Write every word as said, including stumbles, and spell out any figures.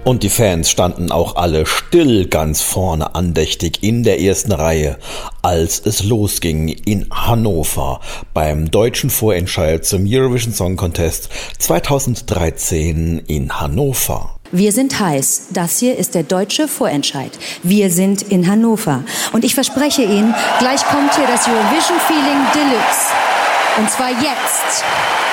Und die Fans standen auch alle still ganz vorne andächtig in der ersten Reihe, als es losging in Hannover beim deutschen Vorentscheid zum Eurovision Song Contest zweitausenddreizehn in Hannover. Wir sind heiß. Das hier ist der deutsche Vorentscheid. Wir sind in Hannover. Und ich verspreche Ihnen, gleich kommt hier das Eurovision Feeling Deluxe. Und zwar jetzt.